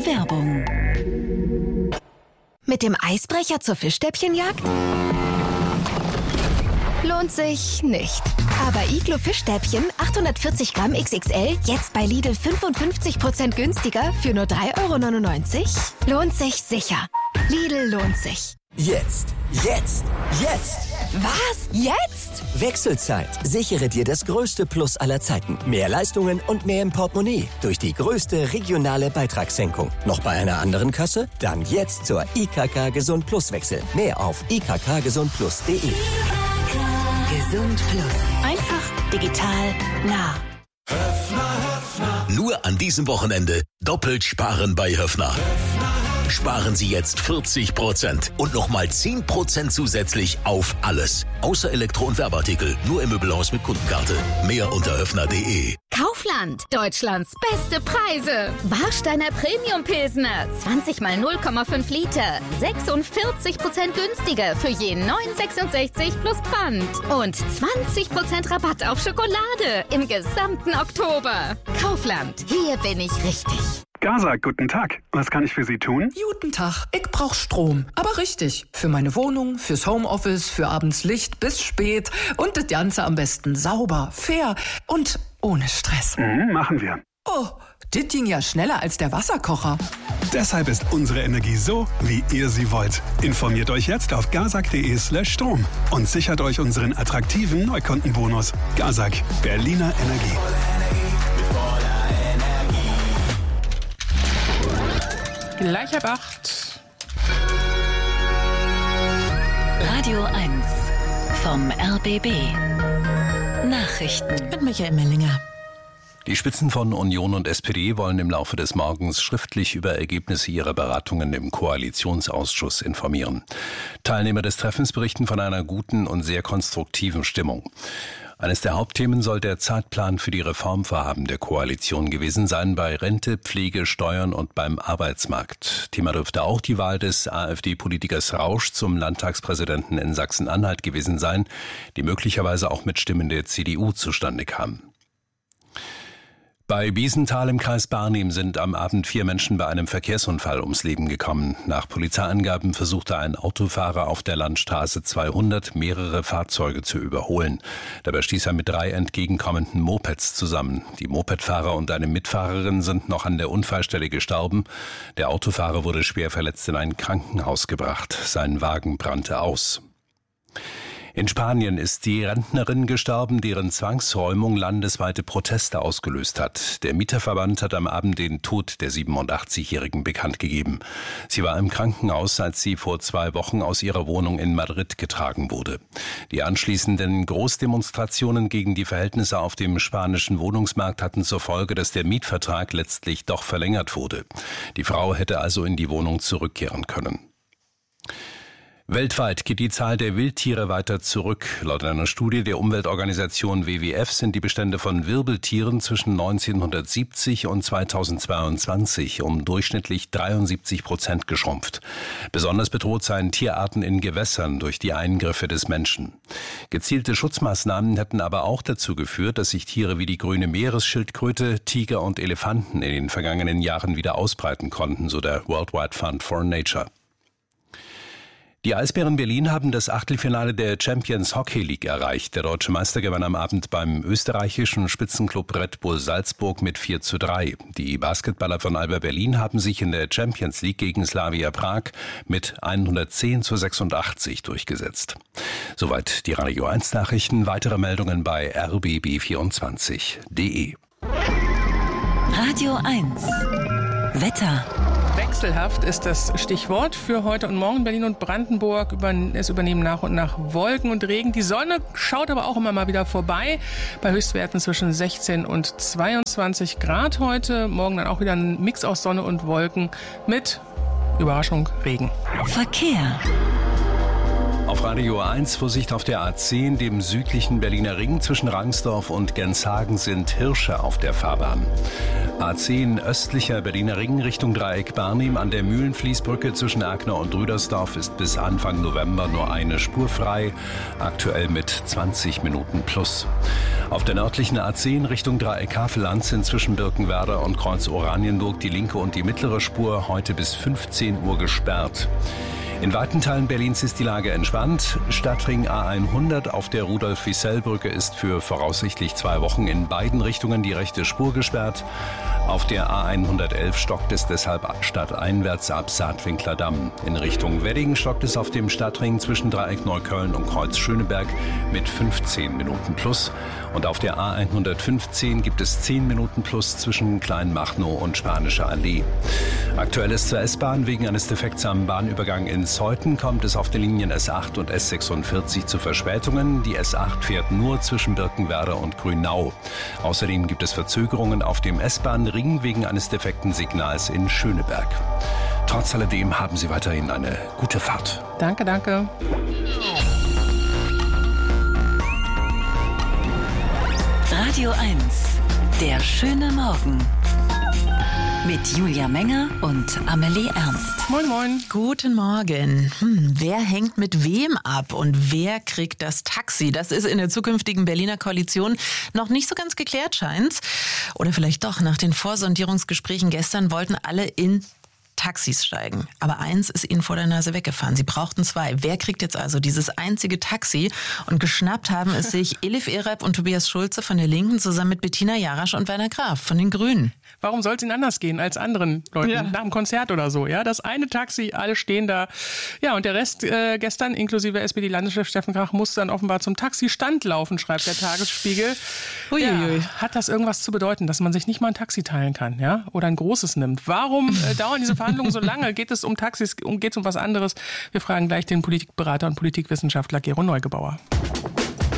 Werbung. Mit dem Eisbrecher zur Fischstäbchenjagd? Lohnt sich nicht. Aber Iglo Fischstäbchen 840 Gramm XXL jetzt bei Lidl 55% günstiger für nur 3,99 €? Lohnt sich sicher. Lidl lohnt sich. Jetzt! Was? Jetzt? Wechselzeit. Sichere dir das größte Plus aller Zeiten. Mehr Leistungen und mehr im Portemonnaie. Durch die größte regionale Beitragssenkung. Noch bei einer anderen Kasse? Dann jetzt zur IKK Gesund Plus wechseln. Mehr auf ikkgesundplus.de. Gesund Plus. Einfach, digital, nah. Nur an diesem Wochenende doppelt sparen bei Höffner. Sparen Sie jetzt 40% und nochmal 10% zusätzlich auf alles. Außer Elektro- und Werbeartikel. Nur im Möbelhaus mit Kundenkarte. Mehr unter höffner.de. Kaufland. Deutschlands beste Preise. Warsteiner Premium Pilsner. 20 mal 0,5 Liter. 46% günstiger für je 9,66 plus Pfand. Und 20% Rabatt auf Schokolade im gesamten Oktober. Kaufland. Hier bin ich richtig. Gaza, guten Tag. Was kann ich für Sie tun? Guten Tag. Ich brauch Strom. Aber richtig. Für meine Wohnung, fürs Homeoffice, für abends Licht bis spät. Und das Ganze am besten sauber, fair und ohne Stress. Machen wir. Oh, das ging ja schneller als der Wasserkocher. Deshalb ist unsere Energie so, wie ihr sie wollt. Informiert euch jetzt auf gazak.de/Strom und sichert euch unseren attraktiven Neukundenbonus. Gazak, Berliner Energie. Gleich 7:08. Radio 1 vom RBB. Nachrichten mit Michael Mellinger. Die Spitzen von Union und SPD wollen im Laufe des Morgens schriftlich über Ergebnisse ihrer Beratungen im Koalitionsausschuss informieren. Teilnehmer des Treffens berichten von einer guten und sehr konstruktiven Stimmung. Eines der Hauptthemen soll der Zeitplan für die Reformvorhaben der Koalition gewesen sein, bei Rente, Pflege, Steuern und beim Arbeitsmarkt. Thema dürfte auch die Wahl des AfD-Politikers Rausch zum Landtagspräsidenten in Sachsen-Anhalt gewesen sein, die möglicherweise auch mit Stimmen der CDU zustande kam. Bei Biesenthal im Kreis Barnim sind am Abend 4 Menschen bei einem Verkehrsunfall ums Leben gekommen. Nach Polizeiangaben versuchte ein Autofahrer auf der Landstraße 200 mehrere Fahrzeuge zu überholen. Dabei stieß er mit 3 entgegenkommenden Mopeds zusammen. Die Mopedfahrer und eine Mitfahrerin sind noch an der Unfallstelle gestorben. Der Autofahrer wurde schwer verletzt in ein Krankenhaus gebracht. Sein Wagen brannte aus. In Spanien ist die Rentnerin gestorben, deren Zwangsräumung landesweite Proteste ausgelöst hat. Der Mieterverband hat am Abend den Tod der 87-Jährigen bekannt gegeben. Sie war im Krankenhaus, als sie vor 2 Wochen aus ihrer Wohnung in Madrid getragen wurde. Die anschließenden Großdemonstrationen gegen die Verhältnisse auf dem spanischen Wohnungsmarkt hatten zur Folge, dass der Mietvertrag letztlich doch verlängert wurde. Die Frau hätte also in die Wohnung zurückkehren können. Weltweit geht die Zahl der Wildtiere weiter zurück. Laut einer Studie der Umweltorganisation WWF sind die Bestände von Wirbeltieren zwischen 1970 und 2022 um durchschnittlich 73% geschrumpft. Besonders bedroht seien Tierarten in Gewässern durch die Eingriffe des Menschen. Gezielte Schutzmaßnahmen hätten aber auch dazu geführt, dass sich Tiere wie die grüne Meeresschildkröte, Tiger und Elefanten in den vergangenen Jahren wieder ausbreiten konnten, so der Worldwide Fund for Nature. Die Eisbären Berlin haben das Achtelfinale der Champions Hockey League erreicht. Der deutsche Meister gewann am Abend beim österreichischen Spitzenklub Red Bull Salzburg mit 4:3. Die Basketballer von Alba Berlin haben sich in der Champions League gegen Slavia Prag mit 110:86 durchgesetzt. Soweit die Radio 1 Nachrichten. Weitere Meldungen bei rbb24.de. Radio 1 Wetter. Wechselhaft ist das Stichwort für heute und morgen. Berlin und Brandenburg übernehmen nach und nach Wolken und Regen. Die Sonne schaut aber auch immer mal wieder vorbei. Bei Höchstwerten zwischen 16 und 22 Grad heute. Morgen dann auch wieder ein Mix aus Sonne und Wolken mit, Überraschung, Regen. Verkehr. Auf Radio 1 Vorsicht auf der A10, dem südlichen Berliner Ring. Zwischen Rangsdorf und Genshagen sind Hirsche auf der Fahrbahn. A10 östlicher Berliner Ring Richtung Dreieck Barnim an der Mühlenfließbrücke zwischen Erkner und Rüdersdorf ist bis Anfang November nur eine Spur frei, aktuell mit 20 Minuten plus. Auf der nördlichen A10 Richtung Dreieck Havelland sind zwischen Birkenwerder und Kreuz Oranienburg die linke und die mittlere Spur heute bis 15 Uhr gesperrt. In weiten Teilen Berlins ist die Lage entspannt. Stadtring A100 auf der Rudolf-Wissell-Brücke ist für voraussichtlich 2 Wochen in beiden Richtungen die rechte Spur gesperrt. Auf der A111 stockt es deshalb stadteinwärts ab Saatwinkler Damm. In Richtung Wedding stockt es auf dem Stadtring zwischen Dreieck Neukölln und Kreuz Schöneberg mit 15 Minuten plus. Und auf der A115 gibt es 10 Minuten plus zwischen Kleinmachnow und Spanische Allee. Aktuell ist zur S-Bahn wegen eines Defekts am Bahnübergang in Zeuthen kommt es auf den Linien S8 und S46 zu Verspätungen. Die S8 fährt nur zwischen Birkenwerder und Grünau. Außerdem gibt es Verzögerungen auf dem S-Bahn-Ring wegen eines defekten Signals in Schöneberg. Trotz alledem haben Sie weiterhin eine gute Fahrt. Danke, danke. Radio 1, der schöne Morgen. Mit Julia Menger und Amelie Ernst. Moin, moin. Guten Morgen. Wer hängt mit wem ab und wer kriegt das Taxi? Das ist in der zukünftigen Berliner Koalition noch nicht so ganz geklärt, scheint's. Oder vielleicht doch, nach den Vorsondierungsgesprächen gestern wollten alle in Taxis steigen. Aber eins ist ihnen vor der Nase weggefahren. Sie brauchten 2. Wer kriegt jetzt also dieses einzige Taxi? Und geschnappt haben es sich Elif Ereb und Tobias Schulze von der Linken zusammen mit Bettina Jarasch und Werner Graf von den Grünen. Warum soll es ihnen anders gehen als anderen Leuten nach dem Konzert oder so? Ja, das eine Taxi, alle stehen da. Ja, und der Rest gestern, inklusive SPD-Landeschef Steffen Krach, musste dann offenbar zum Taxistand laufen, schreibt der Tagesspiegel. Ja, hat das irgendwas zu bedeuten, dass man sich nicht mal ein Taxi teilen kann, ja? Oder ein großes nimmt? Warum dauern diese Verhandlungen so lange? Geht es um Taxis? Geht es um was anderes? Wir fragen gleich den Politikberater und Politikwissenschaftler Gero Neugebauer.